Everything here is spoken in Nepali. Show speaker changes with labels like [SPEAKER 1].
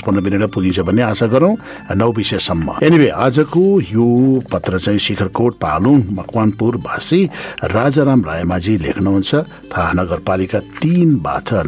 [SPEAKER 1] सम्पूर्ण बिनेर पुगिन्छ भन्ने आशा गरौँ 9 विषयसम्म। एनिवे आजको यो पत्र चाहिँ शिखरकोट पालुङ मकवानपुर भाषी राजाराम रायमाझी लेख्नुहुन्छ थाहा नगरपालिका 3 बाट